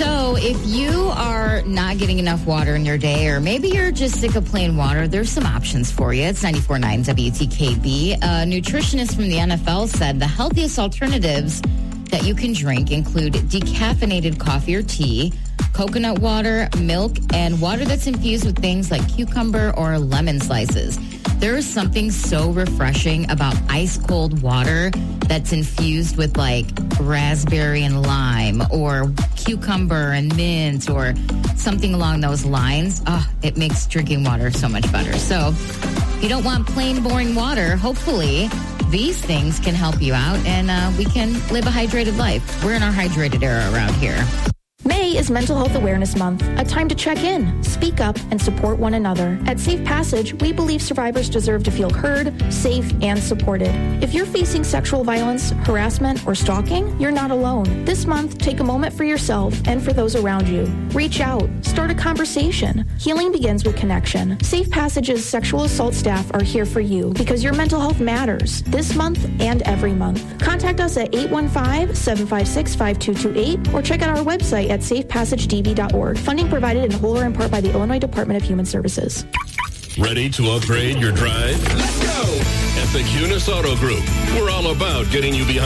So if you are not getting enough water in your day, or maybe you're just sick of plain water, there's some options for you. It's 94.9 WTKB. A nutritionist from the NFL said the healthiest alternatives that you can drink include decaffeinated coffee or tea, coconut water, milk, and water that's infused with things like cucumber or lemon slices. There is something so refreshing about ice cold water that's infused with like raspberry and lime or cucumber and mint or something along those lines. It makes drinking water so much better. So if you don't want plain, boring water, hopefully these things can help you out and we can live a hydrated life. We're in our hydrated era around here. May is Mental Health Awareness Month, a time to check in, speak up, and support one another. At Safe Passage, we believe survivors deserve to feel heard, safe, and supported. If you're facing sexual violence, harassment, or stalking, you're not alone. This month, take a moment for yourself and for those around you. Reach out. Start a conversation. Healing begins with connection. Safe Passage's sexual assault staff are here for you because your mental health matters this month and every month. Contact us at 815-756-5228 or check out our website at safepassagedb.org. Funding provided in whole or in part by the Illinois Department of Human Services. Ready to upgrade your drive? Let's go! At the Cunis Auto Group, we're all about getting you behind